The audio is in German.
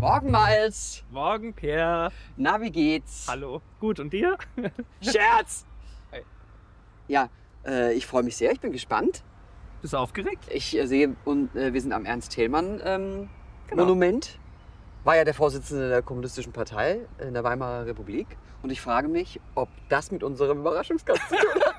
Morgen, Miles. Morgen, Per. Na, wie geht's? Hallo. Gut, und dir? Scherz! Hey. Ja, ich freue mich sehr, ich bin gespannt. Bist du aufgeregt? Ich sehe, und wir sind am Ernst-Thälmann Genau. Monument. War ja der Vorsitzende der Kommunistischen Partei in der Weimarer Republik. Und ich frage mich, ob das mit unserem Überraschungsgast zu tun hat.